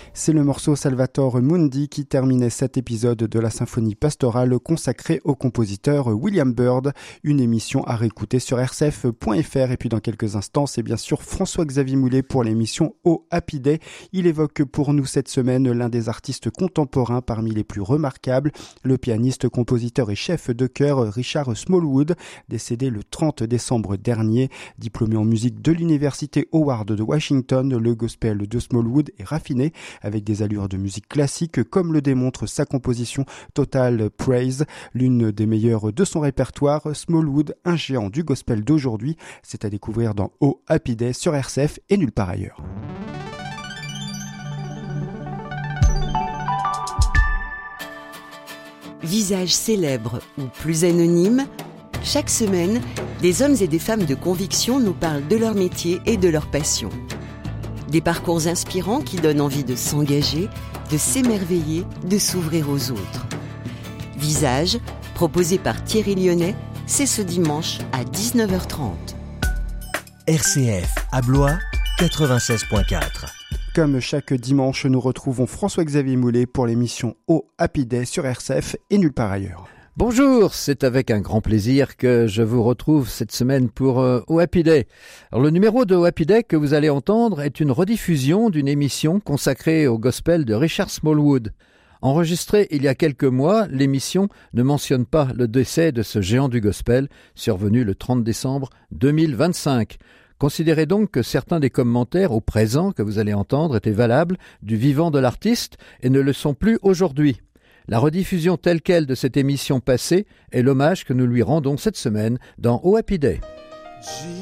C'est le morceau Salvator Mundi qui terminait cet épisode de la symphonie pastorale consacrée au compositeur William Byrd. Une émission à réécouter sur rcf.fr. Et puis dans quelques instants, c'est bien sûr François-Xavier Moulet pour l'émission Oh Happy Day. Il évoque pour nous cette semaine l'un des artistes contemporains parmi les plus remarquables, le pianiste, compositeur et chef de chœur Richard Smallwood, décédé le 30 décembre dernier. Diplômé en musique de l'université Howard de Washington, le gospel de Smallwood est raffiné avec des allures de musique classique, comme le démontre sa composition Total Praise, l'une des meilleures de son répertoire. Smallwood, un géant du gospel d'aujourd'hui, c'est à découvrir dans Oh Happy Day sur RCF et nulle part ailleurs. Visages célèbres ou plus anonymes, chaque semaine, des hommes et des femmes de conviction nous parlent de leur métier et de leur passion. Des parcours inspirants qui donnent envie de s'engager, de s'émerveiller, de s'ouvrir aux autres. Visages, proposé par Thierry Lyonnais, c'est ce dimanche à 19h30. RCF à Blois, 96.4. Comme chaque dimanche, nous retrouvons François-Xavier Moulet pour l'émission Oh Happy Day sur RCF et nulle part ailleurs. Bonjour, c'est avec un grand plaisir que je vous retrouve cette semaine pour Oh Happy Day. Alors, le numéro de Oh Happy Day que vous allez entendre est une rediffusion d'une émission consacrée au gospel de Richard Smallwood. Enregistrée il y a quelques mois, l'émission ne mentionne pas le décès de ce géant du gospel, survenu le 30 décembre 2025. Considérez donc que certains des commentaires au présent que vous allez entendre étaient valables du vivant de l'artiste et ne le sont plus aujourd'hui. La rediffusion telle quelle de cette émission passée est l'hommage que nous lui rendons cette semaine dans Oh Happy Day.